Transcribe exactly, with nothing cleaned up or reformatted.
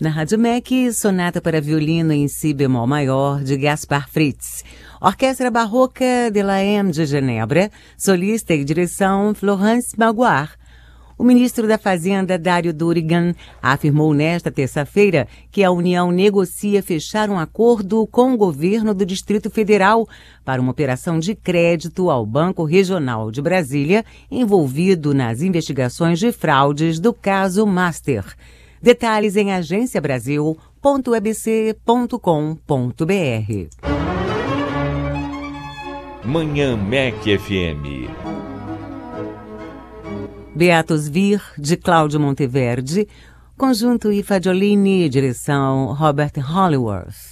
Na Rádio M E C, sonata para violino em si bemol maior, de Gaspar Fritz. Orquestra Barroca de la M de Genebra, solista e direção Florence Magloire. O ministro da Fazenda, Dário Durigan, afirmou nesta terça-feira que a União negocia fechar um acordo com o governo do Distrito Federal para uma operação de crédito ao Banco Regional de Brasília, envolvido nas investigações de fraudes do caso Master. Detalhes em agência brasil ponto e b c ponto com ponto b r. Manhã M E C F M. Beatos Vir, de Cláudio Monteverde, conjunto I Fagiolini, direção Robert Hollingworth.